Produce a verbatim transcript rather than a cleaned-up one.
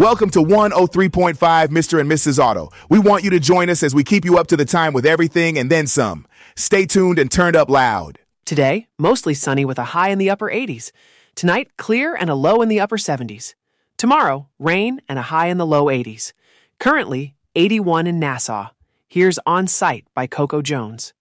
Welcome to one oh three point five Mister and Missus Auto. We want you to join us as we keep you up to the time with everything and then some. Stay tuned and turned up loud. Today, mostly sunny with a high in the upper eighties. Tonight, clear and a low in the upper seventies. Tomorrow, rain and a high in the low eighties. Currently, eighty-one in Nassau. Here's On Site by Coco Jones.